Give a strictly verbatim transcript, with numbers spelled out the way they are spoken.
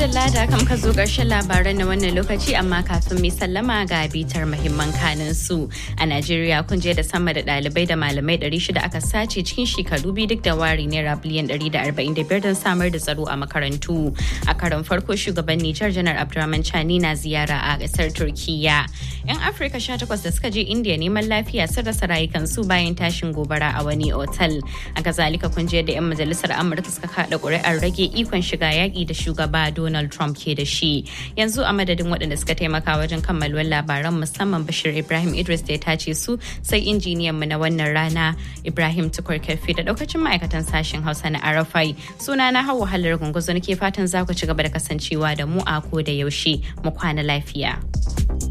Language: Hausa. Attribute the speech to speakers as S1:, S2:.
S1: madalla da kam ka zo ƙarshen labaran na wannan lokaci amma kafin mai sallama ga bitar muhimman kanin su. A Najeriya kun je da sama da ɗalibai da malamai ɗari shida aka sace cikin shekaru biyu duk da wari naira biliyan ɗari da arba'in da biyar don samar da tsaro a makarantu. A karon farko shugaban Nijar Janar Abdurrahman Chani na ziyara a ƙasar Turkiyya. 'Yan Afirka sha takwas da suka je Indiya neman lafiya sun rasa rayukansu bayan tashin gobara a wani otal. A kazalika kun je da 'yan majalisar Amurka suka kaɗa ƙuri'ar rage ikon shiga yaƙi da shugaba Donald Trump ke da shi. Yanzu a madadin waɗanda suka taimaka wajen kammaluwar labaran musamman Bashir Ibrahim Idris da ya tace su sai injiniyan mu na wannan rana Ibrahim Tukur Karfi da ɗaukacin ma'aikatan sashen Hausa na Arafai. Suna na Hauwa Hallar Gunguzo nake fatan za ku ci gaba da kasancewa da mu a ko da yaushe mu kwana lafiya.